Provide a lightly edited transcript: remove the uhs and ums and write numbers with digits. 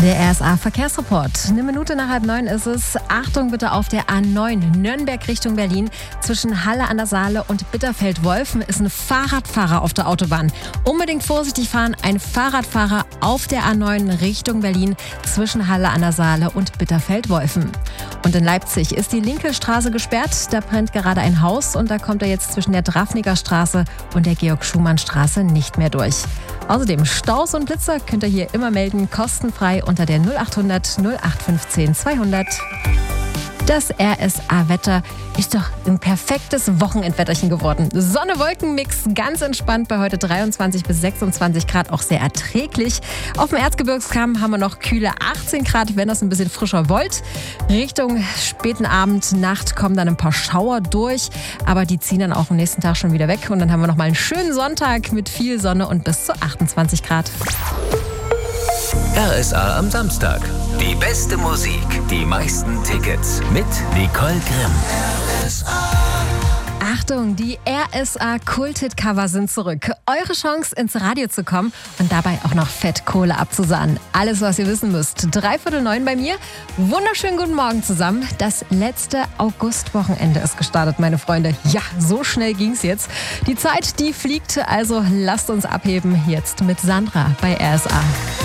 Der RSA Verkehrsreport. Eine Minute nach 8:30 ist es. Achtung bitte auf der A9 Nürnberg Richtung Berlin. Zwischen Halle an der Saale und Bitterfeld-Wolfen ist ein Fahrradfahrer auf der Autobahn. Unbedingt vorsichtig fahren. Ein Fahrradfahrer auf der A9 Richtung Berlin zwischen Halle an der Saale und Bitterfeld-Wolfen. Und in Leipzig ist die linke Straße gesperrt. Da brennt gerade ein Haus und da kommt er jetzt zwischen der Drafniger Straße und der Georg-Schumann-Straße nicht mehr durch. Außerdem Staus und Blitzer könnt ihr hier immer melden, kostenfrei unter der 0800 0815 200. Das RSA-Wetter ist doch ein perfektes Wochenendwetterchen geworden. Sonne-Wolken-Mix, ganz entspannt bei heute 23 bis 26 Grad, auch sehr erträglich. Auf dem Erzgebirgskamm haben wir noch kühle 18 Grad, wenn ihr es ein bisschen frischer wollt. Richtung späten Abend, Nacht kommen dann ein paar Schauer durch, aber die ziehen dann auch am nächsten Tag schon wieder weg. Und dann haben wir noch mal einen schönen Sonntag mit viel Sonne und bis zu 28 Grad. RSA am Samstag. Die beste Musik, die meisten Tickets mit Nicole Grimm. Achtung, die RSA Kult-Hit-Cover sind zurück. Eure Chance, ins Radio zu kommen und dabei auch noch fett Kohle abzusahnen. Alles, was ihr wissen müsst. 8:45 bei mir. Wunderschönen guten Morgen zusammen. Das letzte Augustwochenende ist gestartet, meine Freunde. Ja, so schnell ging's jetzt. Die Zeit, die fliegt, also lasst uns abheben. Jetzt mit Sandra bei RSA.